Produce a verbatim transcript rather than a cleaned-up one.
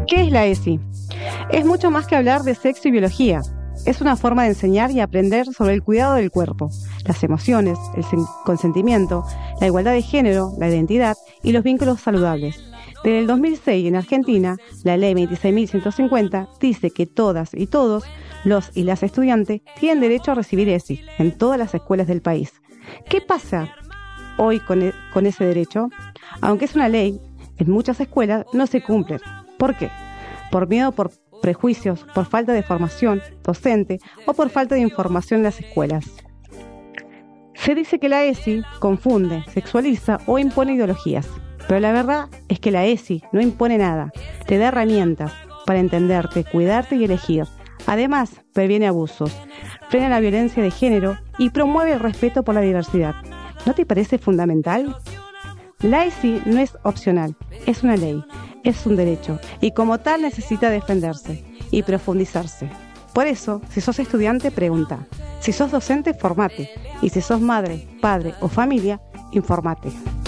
¿Qué es la E S I? Es mucho más que hablar de sexo y biología. Es una forma de enseñar y aprender sobre el cuidado del cuerpo, las emociones, el consentimiento, la igualdad de género, la identidad y los vínculos saludables. Desde el dos mil seis en Argentina, la Ley veintiséis mil ciento cincuenta dice que todas y todos los y las estudiantes tienen derecho a recibir E S I en todas las escuelas del país. ¿Qué pasa hoy con, e- con ese derecho? Aunque es una ley, en muchas escuelas no se cumple. ¿Por qué? Por miedo, por prejuicios, por falta de formación docente o por falta de información en las escuelas. Se dice que la E S I confunde, sexualiza o impone ideologías, pero la verdad es que la E S I no impone nada, te da herramientas para entenderte, cuidarte y elegir. Además, previene abusos, frena la violencia de género y promueve el respeto por la diversidad. ¿No te parece fundamental? La E S I no es opcional, es una ley, es un derecho y como tal necesita defenderse y profundizarse. Por eso, si sos estudiante, pregunta. Si sos docente, formate. Y si sos madre, padre o familia, informate.